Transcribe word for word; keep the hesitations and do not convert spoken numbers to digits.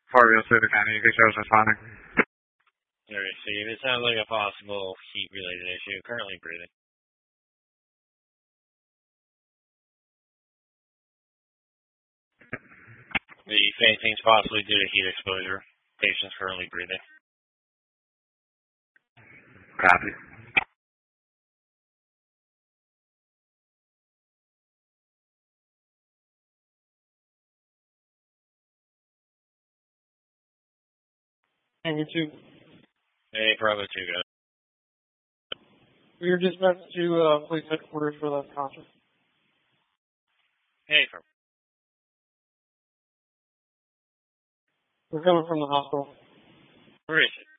Fargo City County, you can show us responding. Alright, Steve, it sounds like a possible heat-related issue. Currently breathing. The faintings possibly due to heat exposure. Patient's currently breathing. Copy. Tango two. Hey, Bravo two, guys. We were dispatched to uh, police headquarters for that concert. Hey, from We're coming from the hospital. where is it?